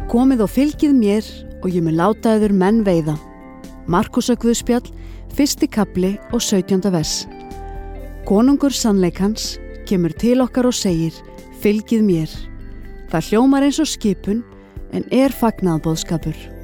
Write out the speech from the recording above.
Komið og fylgið mér og ég mun láta yður menn veiða. Markúsarguðspjall, 1. kafli og 17. vers. Konungur sannleikans kemur til okkar og segir, fylgið mér. Það hljómar eins og skipun en fagnaðarboðskapur.